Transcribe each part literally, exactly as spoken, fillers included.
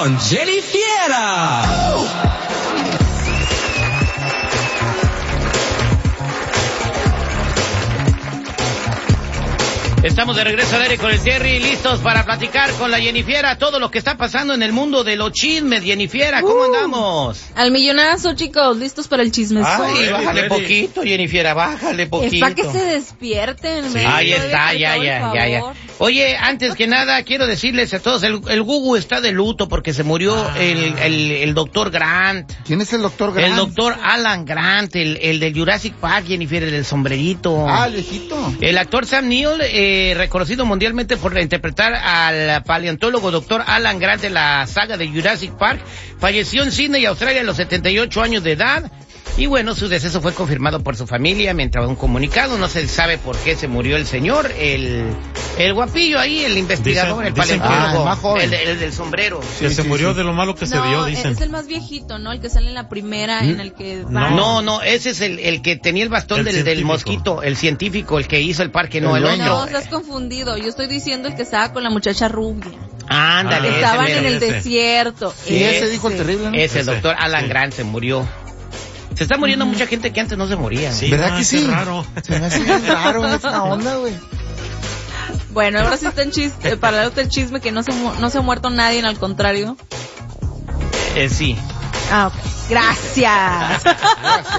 con Jenny Fiera. Estamos de regreso al aire con el Terry, listos para platicar con la Jennifiera todo lo que está pasando en el mundo de los chismes. Jennifiera, ¿cómo uh, andamos? Al millonazo, chicos, listos para el chisme. Ay, bájale poquito, Jennifiera, bájale poquito. Es para que se despierten. Sí. Ahí está, ya, ya, ya, ya. Oye, antes que nada, quiero decirles a todos, el, el Gugu está de luto porque se murió ah. el, el, el doctor Grant. ¿Quién es el doctor Grant? El doctor Alan Grant, el, el del Jurassic Park, Jennifiera, el del sombrerito. Ah, el viejito. El actor Sam Neill, eh, reconocido mundialmente por interpretar al paleontólogo doctor Alan Grant de la saga de Jurassic Park, falleció en Sydney, Australia, a los setenta y ocho años de edad. Y bueno, su deceso fue confirmado por su familia mientras un comunicado. No se sabe por qué se murió el señor, el el guapillo ahí, el investigador, dicen, el paleontólogo, ah, el, el, el del sombrero. Que sí, se sí, murió sí. de lo malo que no, se vio, dicen. Es el más viejito, ¿no? El que sale en la primera, ¿Mm? en el que va. No, no, ese es el, el que tenía el bastón el del, del mosquito, el científico, el que hizo el parque, no el, el otro. No, estás confundido. Yo estoy diciendo el que estaba con la muchacha rubia. Ándale, ah, estaban ese, en el ese. desierto. Sí, ese, ese dijo el terrible, ¿no? Ese, el doctor Alan sí. Grant se murió. Se está muriendo mm. mucha gente que antes no se moría. Sí, ¿verdad ah, que sí? Raro. Se me hace bien raro esta onda, güey. Bueno, ahora sí está en chiste, para el chisme que no se, no se ha muerto nadie, al contrario. Eh, sí. Ah, ok. Gracias. Gracias.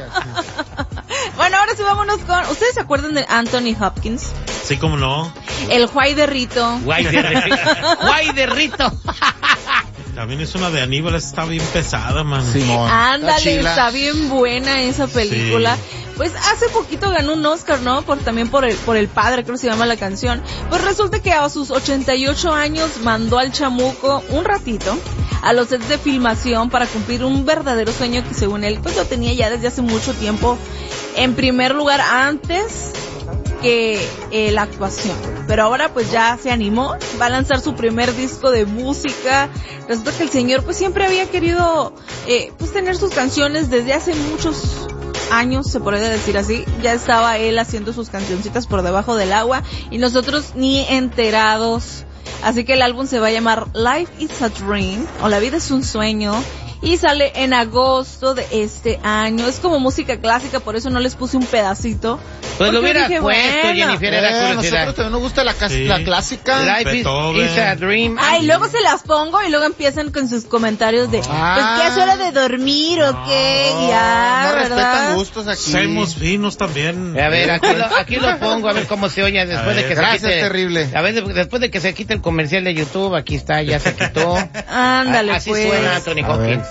Bueno, ahora sí vámonos con... ¿Ustedes se acuerdan de Anthony Hopkins? Sí, cómo no. El Juay de Rito. Juay de Rito. Juay de Rito. También es una de Aníbal, está bien pesada, man. Simón. Ándale, está bien buena esa película. Sí. Pues hace poquito ganó un Oscar, ¿no? Por también por el por el padre, creo que se llama la canción. Pues resulta que a sus ochenta y ocho años mandó al chamuco un ratito a los sets de filmación para cumplir un verdadero sueño que según él pues lo tenía ya desde hace mucho tiempo. En primer lugar, antes que eh, la actuación, pero ahora pues ya se animó, va a lanzar su primer disco de música. Resulta que el señor pues siempre había querido eh, pues tener sus canciones desde hace muchos años, se podría decir así. Ya estaba él haciendo sus cancioncitas por debajo del agua y nosotros ni enterados. Así que el álbum se va a llamar Life is a Dream, o La vida es un sueño, y sale en agosto de este año. Es como música clásica, por eso no les puse un pedacito. Pues lo hubiera puesto, bueno, Jennifer, era eh, nosotros también nos gusta la, sí. la clásica. Life is, is a Dream. Ay, luego se las pongo y luego empiezan con sus comentarios de, ah, pues que es hora de dormir o no, qué, ya, no ¿verdad? respetan gustos aquí. Somos finos también. A ver, aquí lo, aquí lo pongo, a ver cómo se oye después de que gracias, se quite. Terrible. A ver, después de que se quite el comercial de YouTube, aquí está, ya se quitó. Ándale, así pues. Así suena Anthony Hopkins.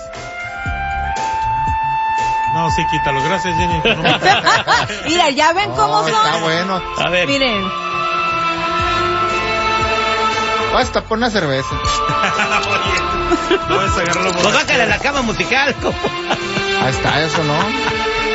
No, sí, quítalo. Gracias, Jenny. No Mira, ya ven oh, cómo son. Está bueno. A ver. Miren. Basta, pon una cerveza. Oye, no vas a agarrarlo. Pues bájale a la cama musical. Ahí está, eso, ¿no? No.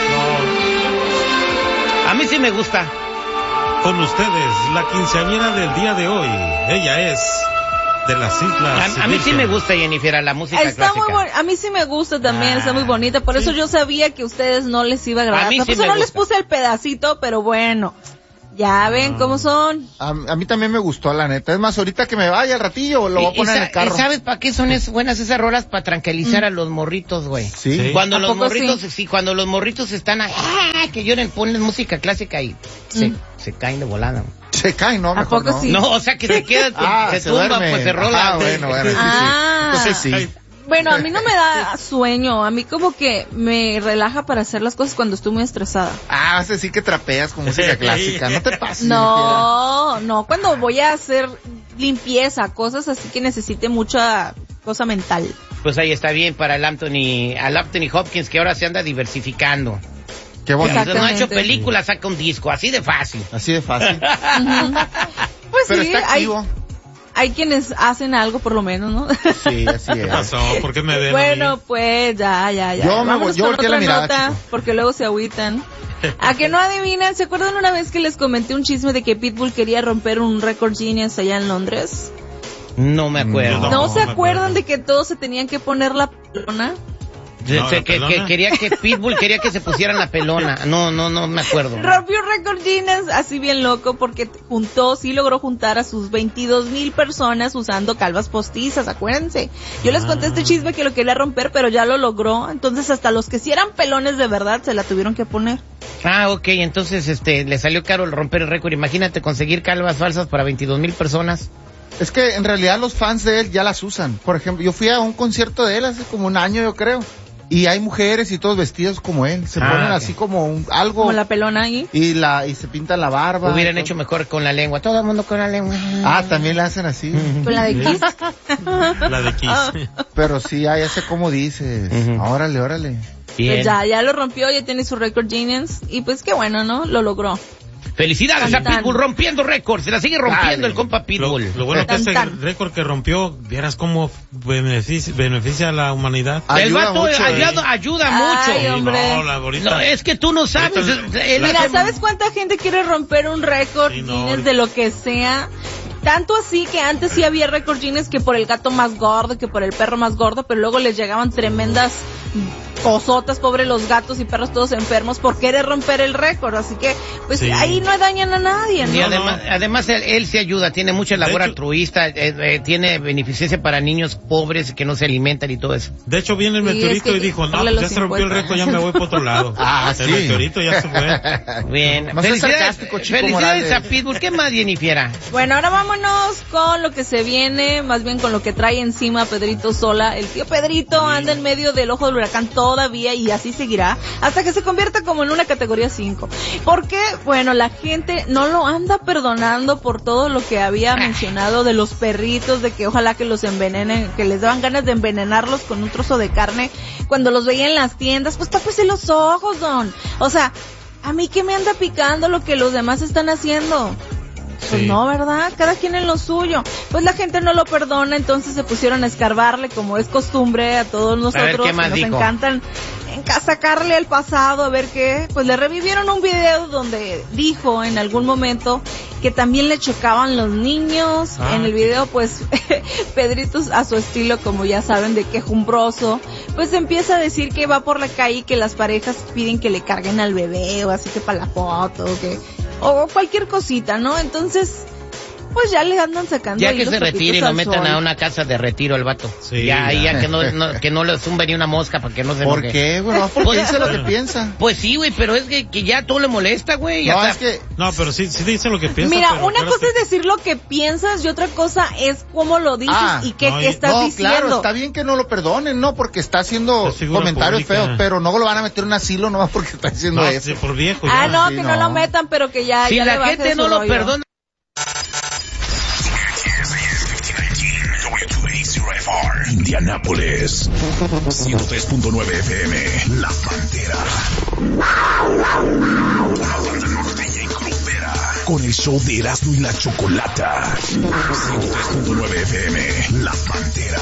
A mí sí me gusta. Con ustedes, la quinceañera del día de hoy. Ella es... de las islas. A, a mí sí me gusta, Jennifer, la música está clásica. Muy bon- a mí sí me gusta también, ah, está muy bonita. Por sí. eso yo sabía que a ustedes no les iba a agradar. A mí por sí eso me no gusta. les puse el pedacito, pero bueno. Ya ven cómo son. A, a mí también me gustó, la neta. Es más, ahorita que me vaya al ratillo, lo voy a poner y, en el carro. ¿Y sabes para qué son es, buenas esas rolas? Para tranquilizar mm. a los morritos, güey. ¿Sí? ¿Sí? Cuando los morritos, sí? sí, cuando los morritos están ahí, ¡ah! Que lloren, ponen música clásica y mm. se, se caen de volada. Se caen, no, ¿A mejor poco no. sí? No, o sea que se quedan, ah, se, se tumban, duerme. Pues se rola. Ah, bueno, bueno, sí, ah. sí. Entonces sí. Bueno, a mí no me da sueño, a mí como que me relaja para hacer las cosas cuando estoy muy estresada. Ah, vas a decir que trapeas con música clásica, no te pases. No, no, cuando voy a hacer limpieza, cosas así que necesite mucha cosa mental. Pues ahí está bien para el Anthony, al Anthony Hopkins, que ahora se anda diversificando. Qué bonito. No ha hecho películas, saca un disco, así de fácil. Así de fácil. Uh-huh. Pues pero sí, está activo. Hay... Hay quienes hacen algo por lo menos, ¿no? Sí, así es. ¿Qué pasó? ¿Por qué me ven Bueno, pues, ya, ya, ya. Yo me voy, yo volteé la mirada, nota, porque luego se agüitan. ¿A que no adivinan? ¿Se acuerdan una vez que les comenté un chisme de que Pitbull quería romper un récord Guinness allá en Londres? No me acuerdo. ¿No, no se me acuerdan acuerdo. de que todos se tenían que poner la pelona? No, que, que, que quería que Pitbull quería que se pusieran la pelona. No, no, no me acuerdo. Rompió récord Guinness así bien loco porque juntó, sí logró juntar a sus veintidós mil personas usando calvas postizas, acuérdense. Yo les conté este chisme que lo quería romper, pero ya lo logró. Entonces hasta los que sí eran pelones de verdad se la tuvieron que poner. Ah, ok, entonces este le salió caro el romper el récord. Imagínate conseguir calvas falsas para veintidós mil personas. Es que en realidad los fans de él ya las usan. Por ejemplo, yo fui a un concierto de él hace como un año, yo creo. Y hay mujeres y todos vestidos como él. Se Ah, ponen ok. así como un, algo. Como la pelona ahí. Y la y se pintan la barba. Hubieran y hecho todo. mejor con la lengua. Todo el mundo con la lengua. Ah, también la hacen así. Con la de Kiss. La de Kiss. Pero sí, ah, ya sé cómo dices. Ujú. Órale, órale. Bien. Pues ya, ya lo rompió, ya tiene su récord Guinness. Y pues qué bueno, ¿no? Lo logró. Felicidades Tan, a Pitbull tan. rompiendo récords. Se la sigue rompiendo Dale. el compa Lo, Pitbull. lo bueno que Tan, ese tan. récord que rompió, vieras cómo beneficia, beneficia a la humanidad. Ah, el ayuda vato mucho, ayuda, eh. ayuda Ay, mucho. hombre. No, la ahorita. No, es que tú no sabes. Ahorita- Él- Mira, él- ¿sabes cuánta gente quiere romper un récord Sí, no, Guinness ahorita- de lo que sea? Tanto así que antes sí había récord Guinness que por el gato más gordo, que por el perro más gordo, pero luego les llegaban tremendas cosotas, pobres los gatos y perros todos enfermos por querer romper el récord. Así que, pues Sí. ahí no dañan a nadie, ¿no? Y No, además, no. además él, él se ayuda, tiene mucha labor De hecho- altruista, eh, eh, tiene beneficencia para niños pobres que no se alimentan y todo eso. De hecho, viene el Sí, meteorito es que y dijo, no, darle pues ya los se rompió el impuestos. récord, ya me voy para otro lado. Ah, el sí. meteorito ya se fue. Bien, No seas felicidades, sarcástico, Chico felicidades Morales. a Pitbull. ¿Qué más, Jennifer? Bueno, ahora vámonos con lo que se viene, más bien con lo que trae encima Pedrito Sola. El tío Pedrito anda en medio del ojo del huracán todavía y así seguirá hasta que se convierta como en una categoría cinco. Porque, bueno, la gente no lo anda perdonando por todo lo que había mencionado de los perritos, de que ojalá que los envenenen, que les daban ganas de envenenarlos con un trozo de carne cuando los veía en las tiendas. Pues tápese los ojos, don. O sea, a mí que me anda picando lo que los demás están haciendo. Pues Sí. no, ¿verdad? Cada quien en lo suyo. Pues la gente no lo perdona, entonces se pusieron a escarbarle, como es costumbre a todos nosotros, qué más que nos dijo. encantan enca- sacarle el pasado, a ver qué. Pues le revivieron un video donde dijo en algún momento que también le chocaban los niños. Ah, en el video, pues, Pedrito, a su estilo, como ya saben, de quejumbroso, pues empieza a decir que va por la calle y que las parejas piden que le carguen al bebé, o así que para la foto, o que... o cualquier cosita, ¿no? Entonces, pues ya le andan sacando Ya ahí que los se retire y trapitos lo al metan sol. a una casa de retiro al vato. Sí, ya, ahí ya. ya que no, no- que no le zumbe ni una mosca para que no se ¿Por enoje. qué, güey? No, porque Pues- dice lo que piensa. Pues sí, güey, pero es que, que ya todo le molesta, güey. ya No, está. es que No, pero sí, sí dice lo que piensa. Mira, pero una cosa acuérdate- es decir lo que piensas y otra cosa es cómo lo dices Ah, y qué, no, qué y- estás no, diciendo. claro, está bien que no lo perdonen, ¿no? Porque está haciendo Es figura comentarios pública. feos, pero no lo van a meter en un asilo nomás porque está haciendo No, eso. sí, por viejo. Ah, ya. no, sí, que no. no. lo metan, pero que ya, Si ya le la baje gente su no lo rollo. perdona. Indianápolis, ciento tres punto nueve F M, La Pantera. Una banda norteña y grupera, con el show de Erasmo y la Chocolata. ciento tres punto nueve F M, La Pantera.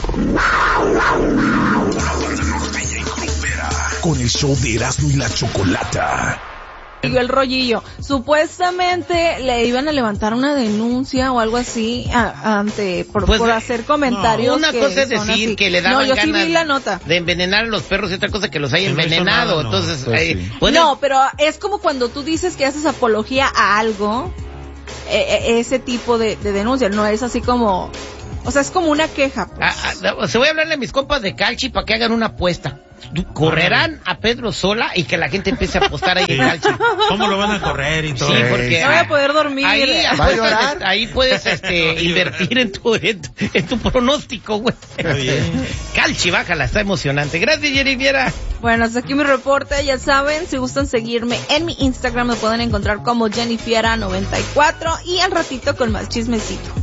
Una banda norteña y grupera, con el show de Erasmo y la Chocolata. Siguió el rollillo. Supuestamente le iban a levantar una denuncia o algo así a- ante por, Pues, por eh, hacer comentarios. Una que cosa es son decir así. que le daban No, yo sí ganas vi la nota. de envenenar a los perros y otra cosa que los haya Que no hizo envenenado. nada, no. Entonces, Pues eh, sí. pueden- No, pero es como cuando tú dices que haces apología a algo, eh, eh, ese tipo de, de denuncia, no es así como, o sea, es como una queja. Pues. Ah, ah, se voy a hablarle a mis compas de Calchi para que hagan una apuesta. Correrán a Pedro Sola y que la gente empiece a apostar ahí en Calchi. ¿Cómo lo van a correr y todo? Sí, Sí. porque No voy a poder dormir. ahí, Va a apuestas, llorar. ahí puedes este, invertir en tu, en tu, en tu pronóstico, güey. Está bien. Calchi, bájala, está emocionante. Gracias, Jennifer. Bueno, hasta aquí mi reporte, ya saben, si gustan seguirme en mi Instagram me pueden encontrar como Jennifiera noventa y cuatro y al ratito con más chismecito.